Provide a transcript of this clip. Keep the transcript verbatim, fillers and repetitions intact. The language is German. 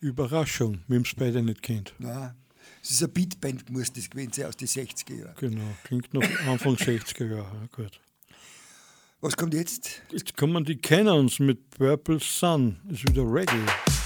Überraschung, wir haben es beide nicht kennt. Nein. Es ist eine Beatband, muss das gewesen sein, aus den sechziger Jahren. Genau, klingt noch Anfang sechziger Jahre. Gut. Was kommt jetzt? Jetzt kommen die Cannons mit Purple Sun, ist wieder Reggae.